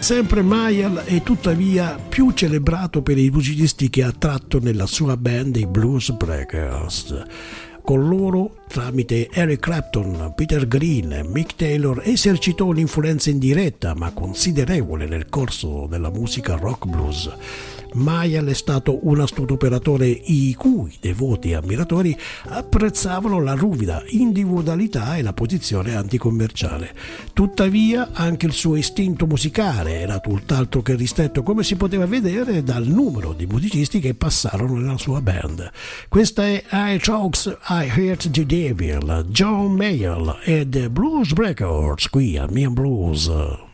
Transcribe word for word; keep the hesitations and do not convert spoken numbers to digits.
Sempre Mayall è tuttavia più celebrato per i musicisti che ha attratto nella sua band i Blues Breakers. Con loro, tramite Eric Clapton, Peter Green e Mick Taylor, esercitò un'influenza indiretta ma considerevole nel corso della musica rock blues. Mayall è stato un astuto operatore i cui devoti ammiratori apprezzavano la ruvida individualità e la posizione anticommerciale. Tuttavia anche il suo istinto musicale era tutt'altro che ristretto, come si poteva vedere dal numero di musicisti che passarono nella sua band. Questa è I Talks I Heard the Devil, John Mayall e The Blues Breakers qui a Mian Blues.